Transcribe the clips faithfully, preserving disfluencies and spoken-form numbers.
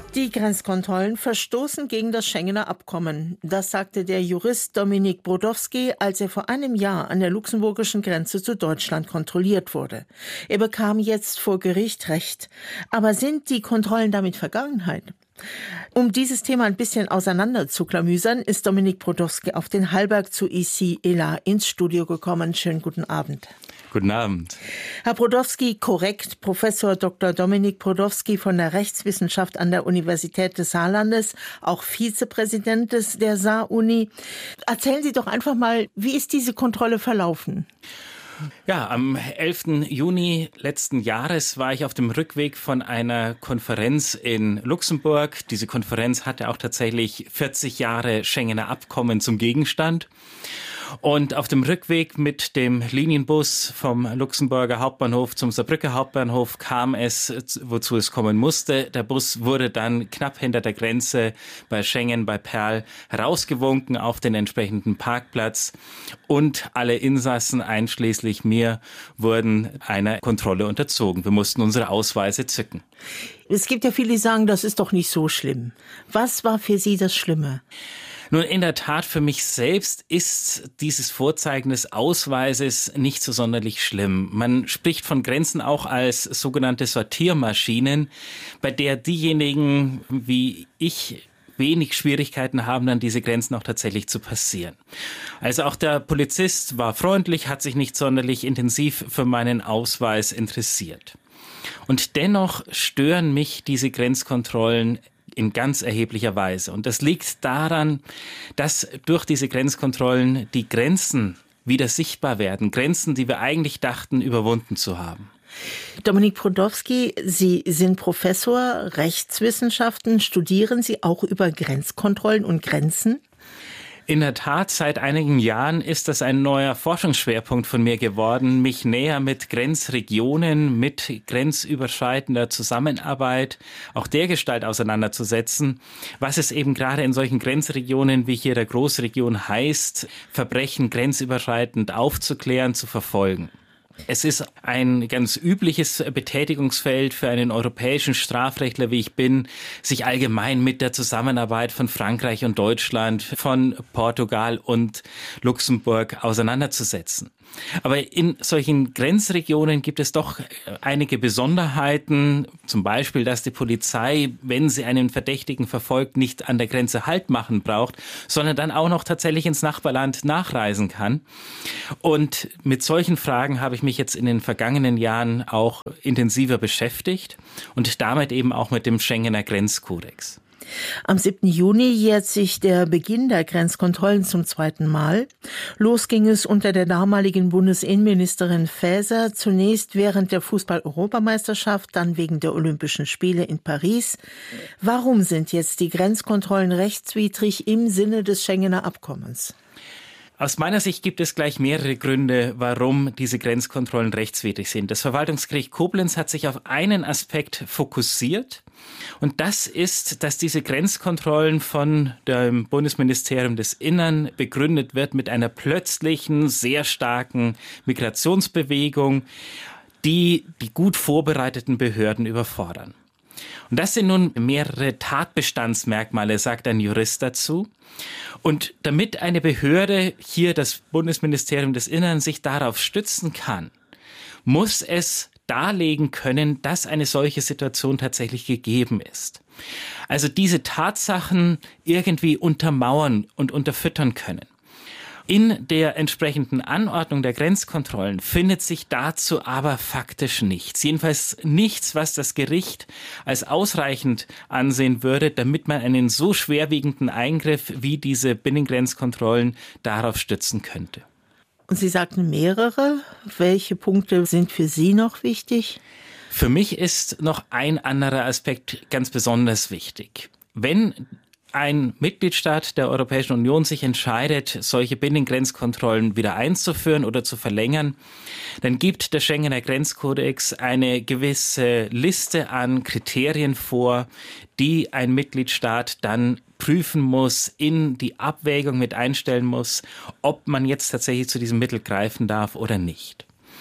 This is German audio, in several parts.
Die Grenzkontrollen verstoßen gegen das Schengener Abkommen. Das sagte der Jurist Dominik Brodowski, als er vor einem Jahr an der luxemburgischen Grenze zu Deutschland kontrolliert wurde. Er bekam jetzt vor Gericht Recht. Aber sind die Kontrollen damit Vergangenheit? Um dieses Thema ein bisschen auseinander zu klamüsern, ist Dominik Brodowski auf den Hallberg zu Ici et là ins Studio gekommen. Schönen guten Abend. Guten Abend. Herr Brodowski, korrekt, Professor Doktor Dominik Brodowski von der Rechtswissenschaft an der Universität des Saarlandes, auch Vizepräsident des, der Saar-Uni. Erzählen Sie doch einfach mal, wie ist diese Kontrolle verlaufen? Ja, am elften Juni letzten Jahres war ich auf dem Rückweg von einer Konferenz in Luxemburg. Diese Konferenz hatte auch tatsächlich vierzig Jahre Schengener Abkommen zum Gegenstand. Und auf dem Rückweg mit dem Linienbus vom Luxemburger Hauptbahnhof zum Saarbrücker Hauptbahnhof kam es, wozu es kommen musste. Der Bus wurde dann knapp hinter der Grenze bei Schengen, bei Perl, herausgewunken auf den entsprechenden Parkplatz. Und alle Insassen, einschließlich mir, wurden einer Kontrolle unterzogen. Wir mussten unsere Ausweise zücken. Es gibt ja viele, die sagen, das ist doch nicht so schlimm. Was war für Sie das Schlimme? Nun, in der Tat, für mich selbst ist dieses Vorzeigen des Ausweises nicht so sonderlich schlimm. Man spricht von Grenzen auch als sogenannte Sortiermaschinen, bei der diejenigen wie ich wenig Schwierigkeiten haben, dann diese Grenzen auch tatsächlich zu passieren. Also auch der Polizist war freundlich, hat sich nicht sonderlich intensiv für meinen Ausweis interessiert. Und dennoch stören mich diese Grenzkontrollen in ganz erheblicher Weise. Und das liegt daran, dass durch diese Grenzkontrollen die Grenzen wieder sichtbar werden. Grenzen, die wir eigentlich dachten, überwunden zu haben. Dominik Brodowski, Sie sind Professor Rechtswissenschaften. Studieren Sie auch über Grenzkontrollen und Grenzen? In der Tat, seit einigen Jahren ist das ein neuer Forschungsschwerpunkt von mir geworden, mich näher mit Grenzregionen, mit grenzüberschreitender Zusammenarbeit, auch dergestalt auseinanderzusetzen, was es eben gerade in solchen Grenzregionen, wie hier der Großregion heißt, Verbrechen grenzüberschreitend aufzuklären, zu verfolgen. Es ist ein ganz übliches Betätigungsfeld für einen europäischen Strafrechtler, wie ich bin, sich allgemein mit der Zusammenarbeit von Frankreich und Deutschland, von Portugal und Luxemburg auseinanderzusetzen. Aber in solchen Grenzregionen gibt es doch einige Besonderheiten, zum Beispiel, dass die Polizei, wenn sie einen Verdächtigen verfolgt, nicht an der Grenze Halt machen braucht, sondern dann auch noch tatsächlich ins Nachbarland nachreisen kann. Und mit solchen Fragen habe ich mich jetzt in den vergangenen Jahren auch intensiver beschäftigt und damit eben auch mit dem Schengener Grenzkodex. Am siebten Juni jährt sich der Beginn der Grenzkontrollen zum zweiten Mal. Los ging es unter der damaligen Bundesinnenministerin Faeser, zunächst während der Fußball-Europameisterschaft, dann wegen der Olympischen Spiele in Paris. Warum sind jetzt die Grenzkontrollen rechtswidrig im Sinne des Schengener Abkommens? Aus meiner Sicht gibt es gleich mehrere Gründe, warum diese Grenzkontrollen rechtswidrig sind. Das Verwaltungsgericht Koblenz hat sich auf einen Aspekt fokussiert. Und das ist, dass diese Grenzkontrollen von dem Bundesministerium des Innern begründet wird mit einer plötzlichen, sehr starken Migrationsbewegung, die die gut vorbereiteten Behörden überfordern. Und das sind nun mehrere Tatbestandsmerkmale, sagt ein Jurist dazu. Und damit eine Behörde, hier das Bundesministerium des Innern, sich darauf stützen kann, muss es darlegen können, dass eine solche Situation tatsächlich gegeben ist. Also diese Tatsachen irgendwie untermauern und unterfüttern können. In der entsprechenden Anordnung der Grenzkontrollen findet sich dazu aber faktisch nichts. Jedenfalls nichts, was das Gericht als ausreichend ansehen würde, damit man einen so schwerwiegenden Eingriff wie diese Binnengrenzkontrollen darauf stützen könnte. Und Sie sagten mehrere. Welche Punkte sind für Sie noch wichtig? Für mich ist noch ein anderer Aspekt ganz besonders wichtig. Wenn ein Mitgliedstaat der Europäischen Union sich entscheidet, solche Binnengrenzkontrollen wieder einzuführen oder zu verlängern, dann gibt der Schengener Grenzkodex eine gewisse Liste an Kriterien vor, die ein Mitgliedstaat dann prüfen muss, in die Abwägung mit einstellen muss, ob man jetzt tatsächlich zu diesem Mittel greifen darf oder nicht.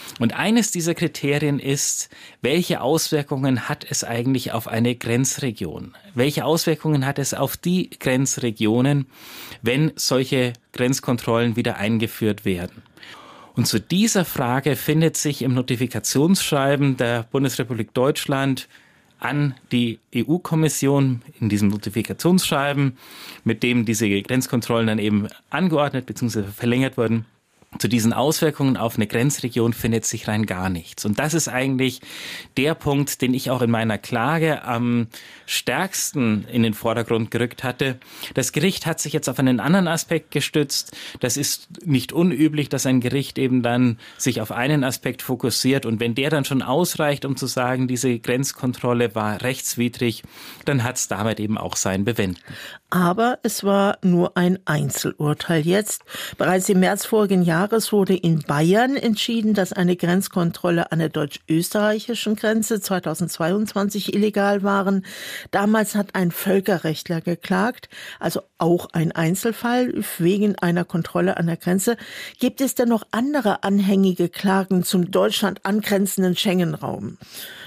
Und eines dieser Kriterien ist, welche Auswirkungen hat es eigentlich auf eine Grenzregion? Welche Auswirkungen hat es auf die Grenzregionen, wenn solche Grenzkontrollen wieder eingeführt werden? Und zu dieser Frage findet sich im Notifikationsschreiben der Bundesrepublik Deutschland an die E U-Kommission in diesem Notifikationsschreiben, mit dem diese Grenzkontrollen dann eben angeordnet bzw. verlängert wurden. Zu diesen Auswirkungen auf eine Grenzregion findet sich rein gar nichts. Und das ist eigentlich der Punkt, den ich auch in meiner Klage am stärksten in den Vordergrund gerückt hatte. Das Gericht hat sich jetzt auf einen anderen Aspekt gestützt. Das ist nicht unüblich, dass ein Gericht eben dann sich auf einen Aspekt fokussiert. Und wenn der dann schon ausreicht, um zu sagen, diese Grenzkontrolle war rechtswidrig, dann hat es damit eben auch sein Bewenden. Aber es war nur ein Einzelurteil jetzt. Bereits im März vorigen Jahres wurde in Bayern entschieden, dass eine Grenzkontrolle an der deutsch-österreichischen Grenze zweitausendzweiundzwanzig illegal waren. Damals hat ein Völkerrechtler geklagt, also auch ein Einzelfall wegen einer Kontrolle an der Grenze. Gibt es denn noch andere anhängige Klagen zum Deutschland angrenzenden Schengen-Raum?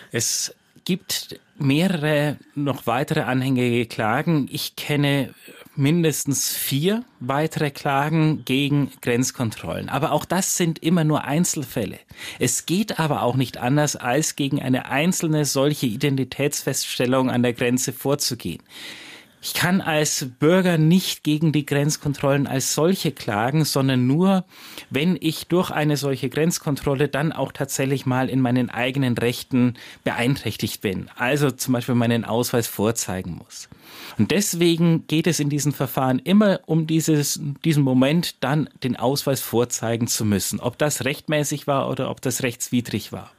Es gibt mehrere noch weitere anhängige Klagen. Ich kenne mindestens vier weitere Klagen gegen Grenzkontrollen. Aber auch das sind immer nur Einzelfälle. Es geht aber auch nicht anders, als gegen eine einzelne solche Identitätsfeststellung an der Grenze vorzugehen. Ich kann als Bürger nicht gegen die Grenzkontrollen als solche klagen, sondern nur, wenn ich durch eine solche Grenzkontrolle dann auch tatsächlich mal in meinen eigenen Rechten beeinträchtigt bin. Also zum Beispiel meinen Ausweis vorzeigen muss. Und deswegen geht es in diesen Verfahren immer um dieses, diesen Moment, dann den Ausweis vorzeigen zu müssen. Ob das rechtmäßig war oder ob das rechtswidrig war.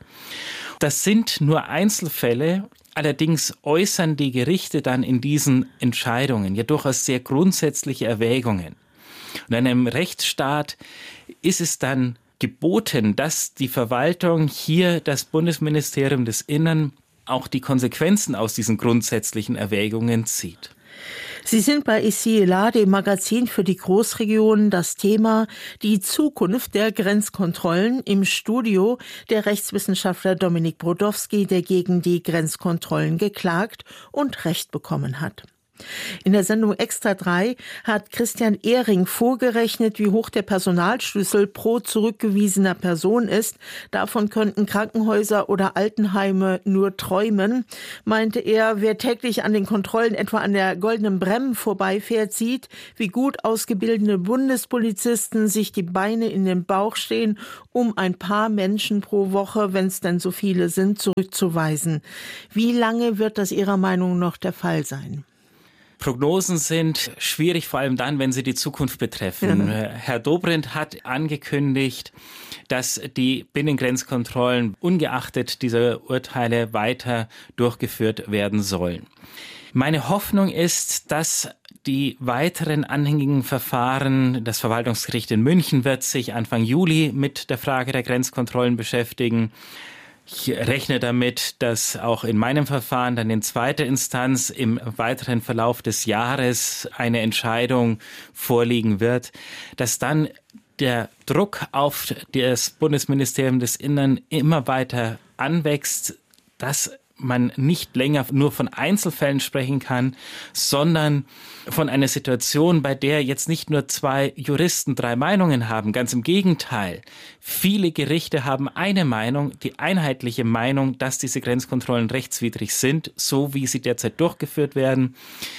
Das sind nur Einzelfälle. Allerdings äußern die Gerichte dann in diesen Entscheidungen ja durchaus sehr grundsätzliche Erwägungen. Und in einem Rechtsstaat ist es dann geboten, dass die Verwaltung hier, das Bundesministerium des Innern, auch die Konsequenzen aus diesen grundsätzlichen Erwägungen zieht. Sie sind bei Ici et là, dem Magazin für die Großregionen, das Thema die Zukunft der Grenzkontrollen, im Studio der Rechtswissenschaftler Dominik Brodowski, der gegen die Grenzkontrollen geklagt und Recht bekommen hat. In der Sendung Extra drei hat Christian Ehring vorgerechnet, wie hoch der Personalschlüssel pro zurückgewiesener Person ist. Davon könnten Krankenhäuser oder Altenheime nur träumen, meinte er. Wer täglich an den Kontrollen etwa an der Goldenen Bremm vorbeifährt, sieht, wie gut ausgebildete Bundespolizisten sich die Beine in den Bauch stehen, um ein paar Menschen pro Woche, wenn es denn so viele sind, zurückzuweisen. Wie lange wird das Ihrer Meinung nach noch der Fall sein? Prognosen sind schwierig, vor allem dann, wenn sie die Zukunft betreffen. Ja. Herr Dobrindt hat angekündigt, dass die Binnengrenzkontrollen ungeachtet dieser Urteile weiter durchgeführt werden sollen. Meine Hoffnung ist, dass die weiteren anhängigen Verfahren, das Verwaltungsgericht in München wird sich Anfang Juli mit der Frage der Grenzkontrollen beschäftigen. Ich rechne damit, dass auch in meinem Verfahren dann in zweiter Instanz im weiteren Verlauf des Jahres eine Entscheidung vorliegen wird, dass dann der Druck auf das Bundesministerium des Innern immer weiter anwächst, dass man nicht länger nur von Einzelfällen sprechen kann, sondern von einer Situation, bei der jetzt nicht nur zwei Juristen drei Meinungen haben. Ganz im Gegenteil. Viele Gerichte haben eine Meinung, die einheitliche Meinung, dass diese Grenzkontrollen rechtswidrig sind, so wie sie derzeit durchgeführt werden,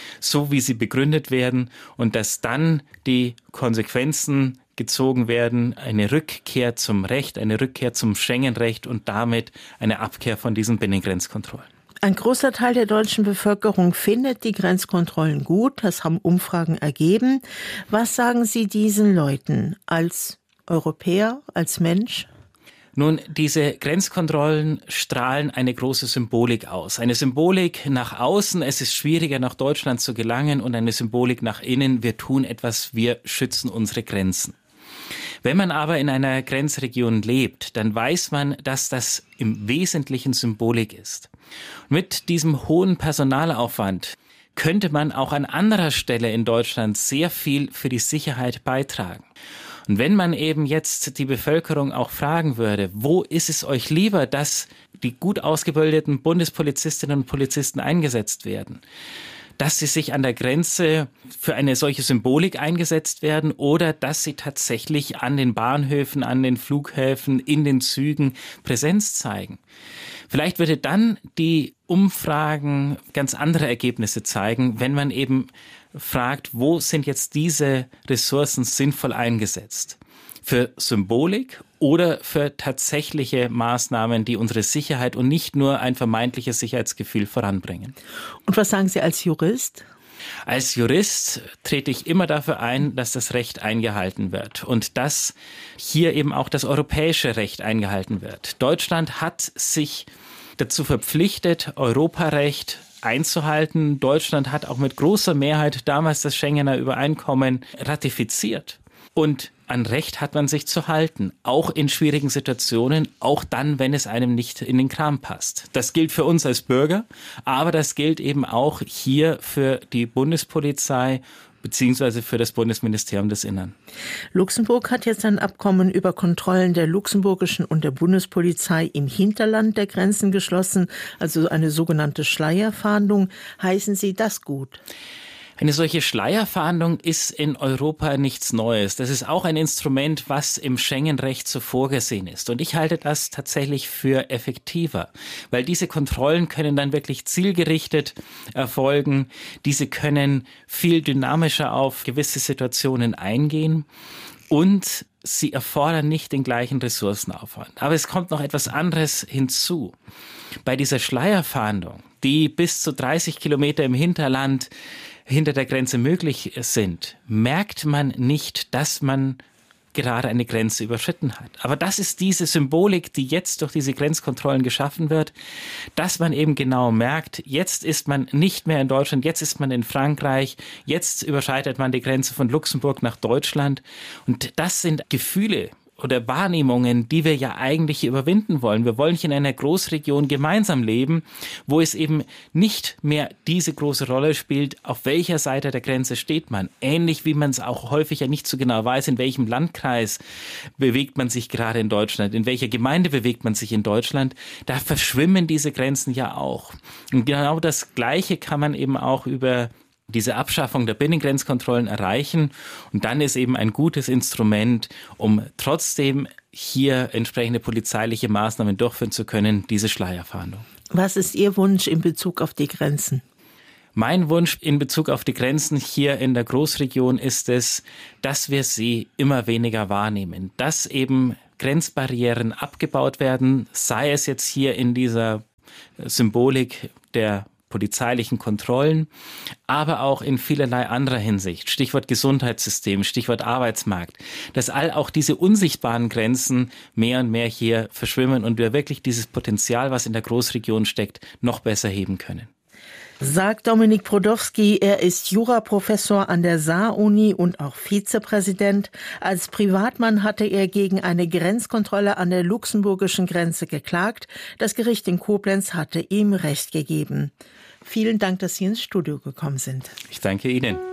so wie sie begründet werden und dass dann die Konsequenzen gezogen werden, eine Rückkehr zum Recht, eine Rückkehr zum Schengen-Recht und damit eine Abkehr von diesen Binnengrenzkontrollen. Ein großer Teil der deutschen Bevölkerung findet die Grenzkontrollen gut, das haben Umfragen ergeben. Was sagen Sie diesen Leuten als Europäer, als Mensch? Nun, diese Grenzkontrollen strahlen eine große Symbolik aus. Eine Symbolik nach außen, es ist schwieriger nach Deutschland zu gelangen, und eine Symbolik nach innen, wir tun etwas, wir schützen unsere Grenzen. Wenn man aber in einer Grenzregion lebt, dann weiß man, dass das im Wesentlichen Symbolik ist. Mit diesem hohen Personalaufwand könnte man auch an anderer Stelle in Deutschland sehr viel für die Sicherheit beitragen. Und Und wenn man eben jetzt die Bevölkerung auch fragen würde, wo ist es euch lieber, dass die gut ausgebildeten Bundespolizistinnen und Polizisten eingesetzt werden? Dass sie sich an der Grenze für eine solche Symbolik eingesetzt werden oder dass sie tatsächlich an den Bahnhöfen, an den Flughäfen, in den Zügen Präsenz zeigen. Vielleicht würde dann die Umfragen ganz andere Ergebnisse zeigen, wenn man eben fragt, wo sind jetzt diese Ressourcen sinnvoll eingesetzt? Für Symbolik oder für tatsächliche Maßnahmen, die unsere Sicherheit und nicht nur ein vermeintliches Sicherheitsgefühl voranbringen. Und was sagen Sie als Jurist? Als Jurist trete ich immer dafür ein, dass das Recht eingehalten wird und dass hier eben auch das europäische Recht eingehalten wird. Deutschland hat sich dazu verpflichtet, Europarecht einzuhalten. Deutschland hat auch mit großer Mehrheit damals das Schengener Übereinkommen ratifiziert. Und an Recht hat man sich zu halten, auch in schwierigen Situationen, auch dann, wenn es einem nicht in den Kram passt. Das gilt für uns als Bürger, aber das gilt eben auch hier für die Bundespolizei beziehungsweise für das Bundesministerium des Innern. Luxemburg hat jetzt ein Abkommen über Kontrollen der luxemburgischen und der Bundespolizei im Hinterland der Grenzen geschlossen, also eine sogenannte Schleierfahndung. Heißen Sie das gut? Eine solche Schleierfahndung ist in Europa nichts Neues. Das ist auch ein Instrument, was im Schengen-Recht so vorgesehen ist. Und ich halte das tatsächlich für effektiver, weil diese Kontrollen können dann wirklich zielgerichtet erfolgen. Diese können viel dynamischer auf gewisse Situationen eingehen und sie erfordern nicht den gleichen Ressourcenaufwand. Aber es kommt noch etwas anderes hinzu. Bei dieser Schleierfahndung, die bis zu dreißig Kilometer im Hinterland hinter der Grenze möglich sind, merkt man nicht, dass man gerade eine Grenze überschritten hat. Aber das ist diese Symbolik, die jetzt durch diese Grenzkontrollen geschaffen wird, dass man eben genau merkt, jetzt ist man nicht mehr in Deutschland, jetzt ist man in Frankreich, jetzt überschreitet man die Grenze von Luxemburg nach Deutschland. Und das sind Gefühle oder Wahrnehmungen, die wir ja eigentlich überwinden wollen. Wir wollen hier in einer Großregion gemeinsam leben, wo es eben nicht mehr diese große Rolle spielt, auf welcher Seite der Grenze steht man. Ähnlich wie man es auch häufig ja nicht so genau weiß, in welchem Landkreis bewegt man sich gerade in Deutschland, in welcher Gemeinde bewegt man sich in Deutschland. Da verschwimmen diese Grenzen ja auch. Und genau das Gleiche kann man eben auch über diese Abschaffung der Binnengrenzkontrollen erreichen. Und dann ist eben ein gutes Instrument, um trotzdem hier entsprechende polizeiliche Maßnahmen durchführen zu können, diese Schleierfahndung. Was ist Ihr Wunsch in Bezug auf die Grenzen? Mein Wunsch in Bezug auf die Grenzen hier in der Großregion ist es, dass wir sie immer weniger wahrnehmen, dass eben Grenzbarrieren abgebaut werden, sei es jetzt hier in dieser Symbolik der polizeilichen Kontrollen, aber auch in vielerlei anderer Hinsicht. Stichwort Gesundheitssystem, Stichwort Arbeitsmarkt. Dass all auch diese unsichtbaren Grenzen mehr und mehr hier verschwimmen und wir wirklich dieses Potenzial, was in der Großregion steckt, noch besser heben können. Sagt Dominik Brodowski, er ist Juraprofessor an der Saar-Uni und auch Vizepräsident. Als Privatmann hatte er gegen eine Grenzkontrolle an der luxemburgischen Grenze geklagt. Das Gericht in Koblenz hatte ihm Recht gegeben. Vielen Dank, dass Sie ins Studio gekommen sind. Ich danke Ihnen.